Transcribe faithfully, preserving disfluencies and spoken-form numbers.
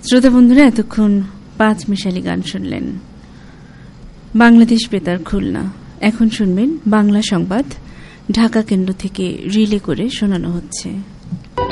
শ্রোতা বন্ধুরা, এতক্ষণ পাঁচ মিশালি গান শুনলেন। বাংলাদেশ বেতার খুলনা। এখন শুনবেন বাংলা সংবাদ, ঢাকা কেন্দ্র থেকে রিলে করে শোনানো হচ্ছে।